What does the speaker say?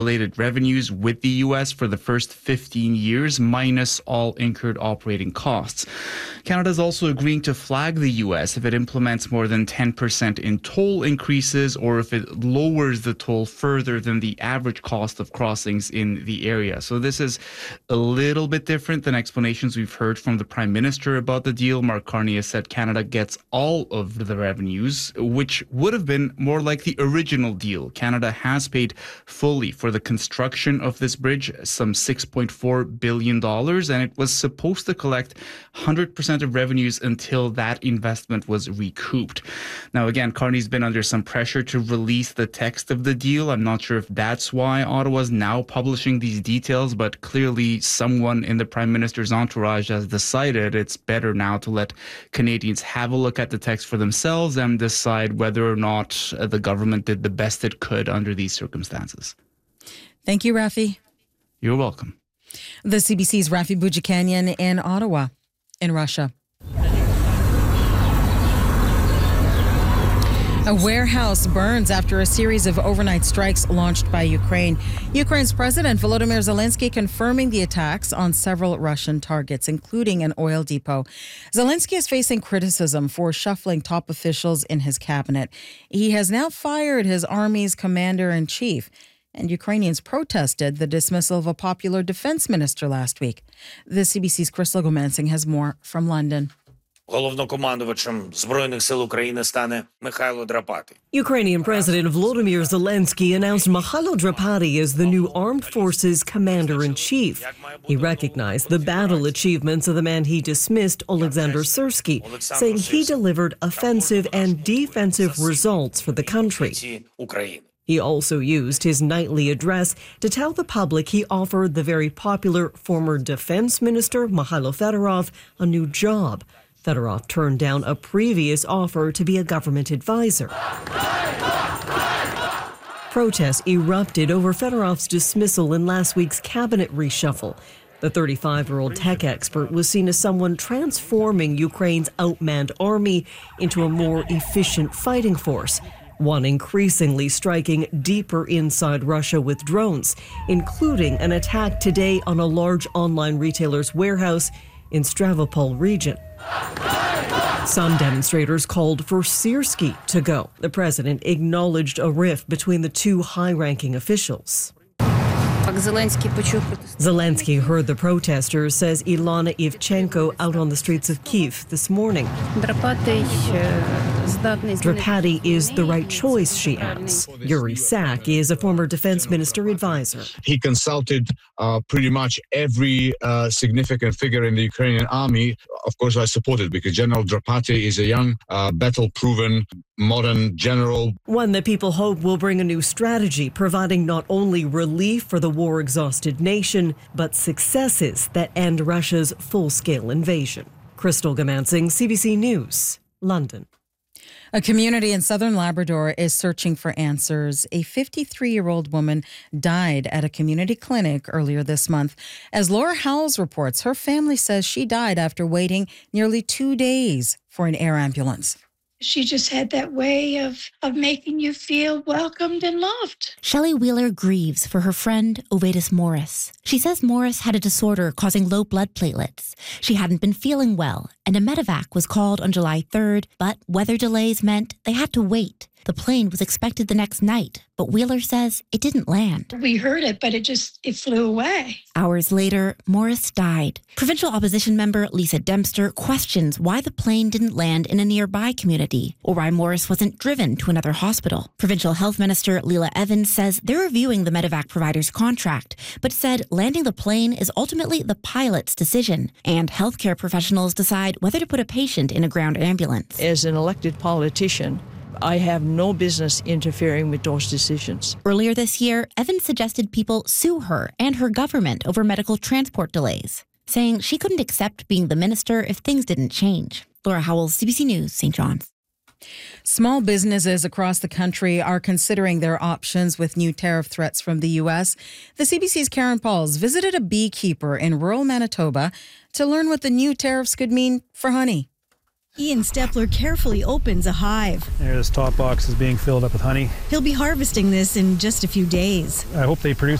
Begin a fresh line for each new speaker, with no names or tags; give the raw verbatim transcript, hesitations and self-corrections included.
related revenues with the U S for the first fifteen years, minus all incurred operating costs. Canada is also agreeing to flag the U S if it implements more than ten percent in toll increases or if it lowers the toll further than the average cost of crossings in the area. So this is a little bit different than explanations we've heard from the Prime Minister about the deal. Mark Carney has said Canada gets all of the revenues, which would have been more like the original deal. Canada has paid fully for the construction of this bridge, some six point four billion dollars, and it was supposed to collect one hundred percent of revenues until that investment was recouped. Now, again, Carney's been under some pressure to release the text of the deal. I'm not sure if that's why Ottawa's now publishing these details, but clearly someone in the Prime Minister's entourage has decided it's better now to let Canadians have a look at the text for themselves and decide whether or not the government did the best it could under these circumstances.
Thank you, Rafi.
You're welcome.
The C B C's Rafi Boudjikanian in Ottawa, in Russia. A warehouse burns after a series of overnight strikes launched by Ukraine. Ukraine's President Volodymyr Zelensky confirming the attacks on several Russian targets, including an oil depot. Zelensky is facing criticism for shuffling top officials in his cabinet. He has now fired his army's commander-in-chief, and Ukrainians protested the dismissal of a popular defense minister last week. The C B C's Crystal Gomansing has more from London.
Головнокомандувачем Збройних сил України стане Михайло Драпати.
Ukrainian President Volodymyr Zelensky announced Mihailo Drapati as the new Armed Forces Commander-in-Chief. He recognized the battle achievements of the man he dismissed, Oleksandr Syrsky, saying he delivered offensive and defensive results for the country. He also used his nightly address to tell the public he offered the very popular former defense minister, Mikhailo Fedorov, a new job. Fedorov turned down a previous offer to be a government advisor. Protests erupted over Fedorov's dismissal in last week's cabinet reshuffle. The thirty-five-year-old tech expert was seen as someone transforming Ukraine's outmanned army into a more efficient fighting force, one increasingly striking deeper inside Russia with drones, including an attack today on a large online retailer's warehouse in Stavropol region. Some demonstrators called for Syrsky to go. The president acknowledged a rift between the two high-ranking officials. Zelensky heard the protesters, says Ilana Ivchenko out on the streets of Kyiv this morning. Drapati is the right choice, she adds. Yuri Sak is a former defense minister advisor.
He consulted uh, pretty much every uh, significant figure in the Ukrainian army. Of course, I support it because General Drapati is a young, uh, battle-proven, modern general.
One that people hope will bring a new strategy, providing not only relief for the war-exhausted nation, but successes that end Russia's full-scale invasion. Crystal Gomansing, C B C News, London.
A community in southern Labrador is searching for answers. A fifty-three-year-old woman died at a community clinic earlier this month. As Laura Howells reports, her family says she died after waiting nearly two days for an air ambulance.
She just had that way of, of making you feel welcomed and loved.
Shelley Wheeler grieves for her friend, Ovatus Morris. She says Morris had a disorder causing low blood platelets. She hadn't been feeling well, and a medevac was called on July third, but weather delays meant they had to wait. The plane was expected the next night, but Wheeler says it didn't land.
We heard it, but it just, it flew away.
Hours later, Morris died. Provincial opposition member Lisa Dempster questions why the plane didn't land in a nearby community or why Morris wasn't driven to another hospital. Provincial Health Minister Leela Evans says they're reviewing the medevac provider's contract, but said landing the plane is ultimately the pilot's decision, and healthcare professionals decide whether to put a patient in a ground ambulance.
As an elected politician, I have no business interfering with those decisions.
Earlier this year, Evans suggested people sue her and her government over medical transport delays, saying she couldn't accept being the minister if things didn't change. Laura Howells, C B C News, Saint John's.
Small businesses across the country are considering their options with new tariff threats from the U S. The C B C's Karen Pauls visited a beekeeper in rural Manitoba to learn what the new tariffs could mean for honey.
Ian Stepler carefully opens a hive.
There, this top box is being filled up with honey.
He'll be harvesting this in just a few days.
I hope they produce